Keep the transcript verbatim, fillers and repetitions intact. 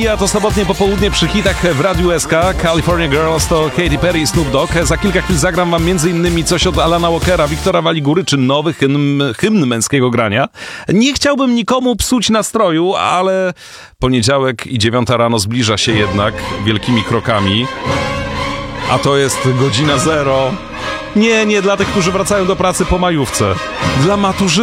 Mija to sobotnie popołudnie przy hitach w Radiu S K. California Girls to Katy Perry i Snoop Dogg. Za kilka chwil zagram wam m.in. coś od Alana Walkera, Wiktora Waligury, czy nowy hymn, hymn męskiego grania. Nie chciałbym nikomu psuć nastroju, ale poniedziałek i dziewiąta rano zbliża się jednak wielkimi krokami. A to jest godzina zero. Nie, nie dla tych, którzy wracają do pracy po majówce. Dla maturzy.